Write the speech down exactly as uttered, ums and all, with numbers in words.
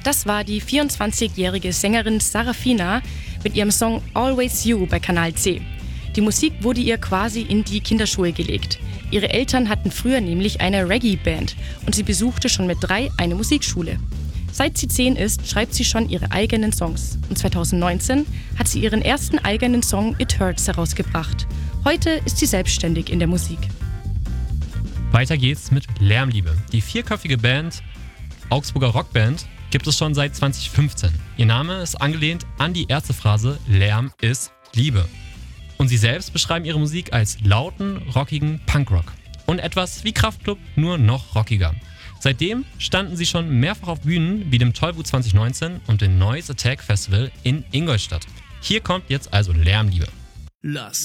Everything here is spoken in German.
Das war die vierundzwanzigjährige Sängerin Sarafina mit ihrem Song Always You bei Kanal C. Die Musik wurde ihr quasi in die Kinderschuhe gelegt. Ihre Eltern hatten früher nämlich eine Reggae-Band und sie besuchte schon mit drei eine Musikschule. Seit sie zehn ist, schreibt sie schon ihre eigenen Songs. Und zweitausendneunzehn hat sie ihren ersten eigenen Song It Hurts herausgebracht. Heute ist sie selbstständig in der Musik. Weiter geht's mit Lärmliebe. Die vierköpfige Band, Augsburger Rockband, gibt es schon seit zweitausendfünfzehn. Ihr Name ist angelehnt an die erste Phrase Lärm ist Liebe. Und sie selbst beschreiben ihre Musik als lauten, rockigen Punkrock. Und etwas wie Kraftklub, nur noch rockiger. Seitdem standen sie schon mehrfach auf Bühnen wie dem Tollwut zwanzig neunzehn und dem Noise Attack Festival in Ingolstadt. Hier kommt jetzt also Lärmliebe. Lass